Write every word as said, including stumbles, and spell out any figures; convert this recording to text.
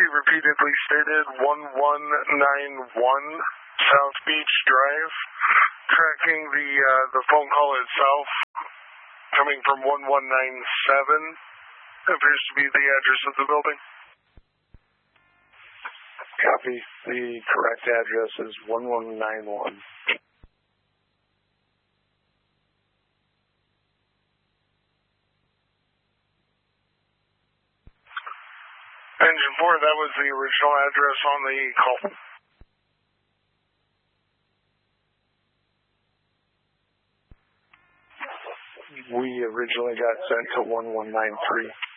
repeatedly stated one one nine one South Beach Drive. Tracking the uh, the phone call itself, coming from one one nine seven, appears to be the address of the building. Copy. The correct address is one one nine one. Engine four, that was the original address on the call. We originally got sent to one one nine three.